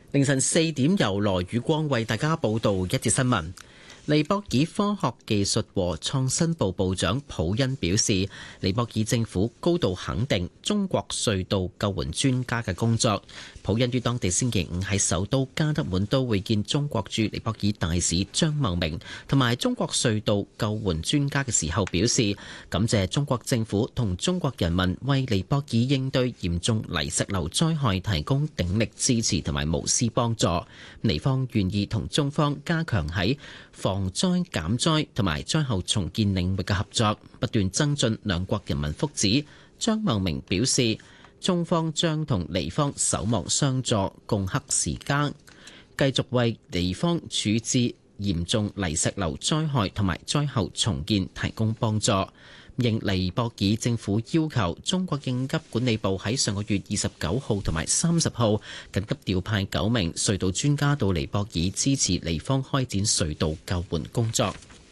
凌晨4點，由羅宇光為大家報道一節新聞。尼泊爾科學技術和創新部部長普恩表示，尼泊爾政府高度肯定中國隧道救援專家嘅工作。普恩於當地星期五喺首都加德滿都會見中國駐尼泊爾大使張茂明同埋中國隧道救援專家嘅時候表示，感謝中國政府同中國人民為尼泊爾應對嚴重泥石流災害提供鼎力支持同埋無私幫助。尼方願意同中方加強喺防災減災同埋災後重建領域嘅合作，不斷增進兩國人民福祉。張茂明表示，中方將同尼方守望相助，共克時艱，繼續為尼方處置嚴重泥石流災害同埋災後重建提供幫助。應尼泊爾政府要求，中國應急管理部喺上個月29號同埋30號緊急調派9名隧道專家到尼泊爾支持尼方開展隧道救援工作。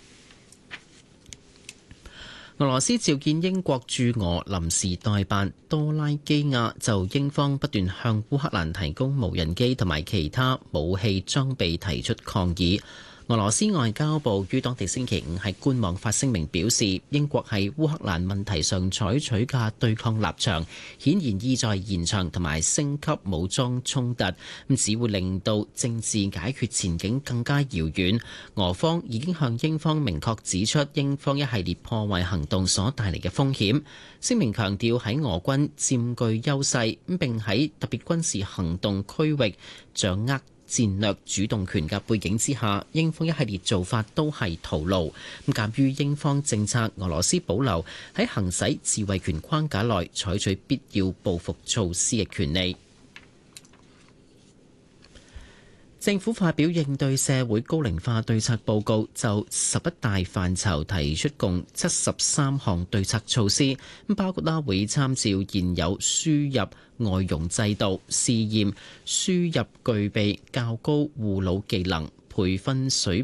俄羅斯召見英國駐俄臨時代辦多拉基亞，就英方不斷向烏克蘭提供無人機同埋其他武器裝備提出抗議。俄羅斯外交部於當地星期五喺官網發聲明表示，英國喺烏克蘭問題上採取嘅對抗立場，顯然意在延長同埋升級武裝衝突，只會令到政治解決前景更加遙遠。俄方已經向英方明確指出英方一系列破壞行動所帶嚟嘅風險。聲明強調喺俄軍佔據優勢，並喺特別軍事行動區域掌握戰略主動權嘅背景之下，英方一系列做法都係徒勞。鑑於英方政策，俄羅斯保留喺行使自衛權框架內採取必要報復措施嘅權利。政府發表應對社會高齡化對策報告，就11大範疇提出共73項對策措施，包括會參照現有輸入外傭制度，試驗輸入具備較高護老技能、培訓水